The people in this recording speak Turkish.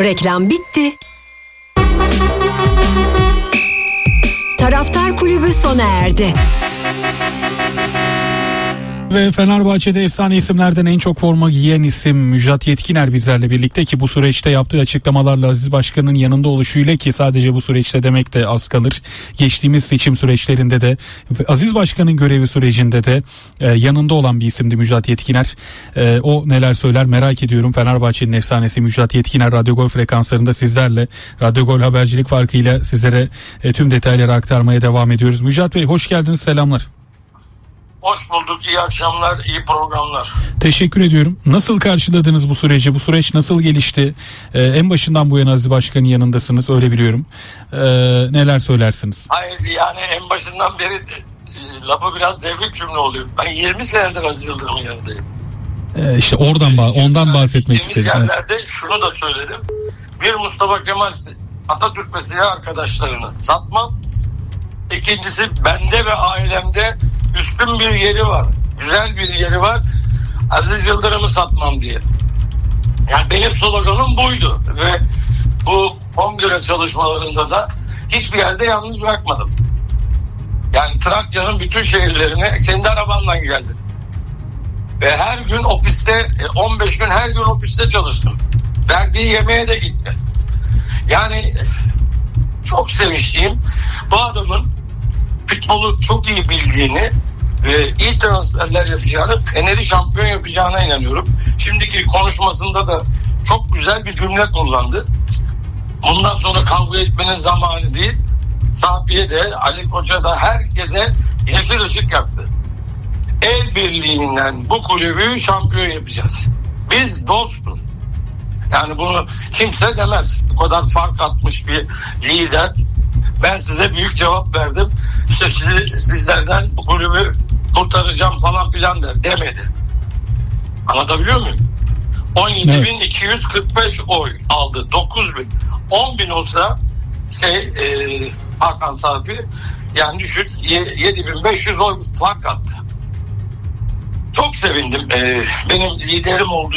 Reklam bitti. Taraftar Kulübü sona erdi. Ve Fenerbahçe'de efsane isimlerden en çok forma giyen isim Müjdat Yetkiner bizlerle birlikte ki bu süreçte yaptığı açıklamalarla Aziz Başkan'ın yanında oluşuyla ki sadece bu süreçte demek de az kalır. Geçtiğimiz seçim süreçlerinde de Aziz Başkan'ın görevi sürecinde de yanında olan bir isimdi Müjdat Yetkiner. O neler söyler merak ediyorum. Fenerbahçe'nin efsanesi Müjdat Yetkiner Radyo Gol frekanslarında sizlerle Radyo Gol habercilik farkıyla sizlere tüm detayları aktarmaya devam ediyoruz. Müjdat Bey hoş geldiniz, selamlar. Hoş bulduk, iyi akşamlar, iyi programlar. Teşekkür ediyorum. Nasıl karşıladınız bu süreci? Bu süreç nasıl gelişti? En başından bu yana Aziz Başkan'ın yanındasınız, öyle biliyorum. Neler söylersiniz? Hayır, yani en başından beri lafı biraz devrik cümle oluyor. Ben 20 senedir Aziz Yıldırım'ın yanındayım. İşte ondan bahsetmek istedim. Yerlerde şunu da söyledim. Bir, Mustafa Kemal Atatürk ve silah arkadaşlarını satmam. İkincisi, bende ve ailemde üstün bir yeri var. Güzel bir yeri var. Aziz Yıldırım'ı satmam diye. Yani benim sloganım buydu. Ve bu kongre çalışmalarında da hiçbir yerde yalnız bırakmadım. Yani Trakya'nın bütün şehirlerine kendi arabamla geldim. Ve her gün ofiste, 15 gün her gün ofiste çalıştım. Verdiği yemeğe de gitti. Yani çok sevinçliyim. Bu adamın futbolu çok iyi bildiğini ve iyi transferler yapacağını, Fener'i şampiyon yapacağına inanıyorum. Şimdiki konuşmasında da çok güzel bir cümle kullandı. Bundan sonra kavga etmenin zamanı değil. Safiye de, Ali Koça da herkese yeşil ışık yaktı. El birliğinden bu kulübü şampiyon yapacağız. Biz dostuz. Yani bunu kimse demez. Bu kadar fark atmış bir lider. Ben size büyük cevap verdim. İşte sizlerden bu kulübü kurtaracağım falan filan demedi. Anlatabiliyor muyum? 17.245 oy aldı. 9.000. 10.000 olsa Hakan Safi yani düşün 7.500 oy fark attı. Çok sevindim. Benim liderim olduğu